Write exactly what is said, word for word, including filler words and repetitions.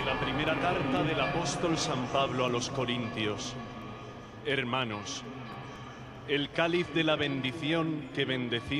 La primera carta del apóstol San Pablo a los Corintios. Hermanos, el cáliz de la bendición que bendecimos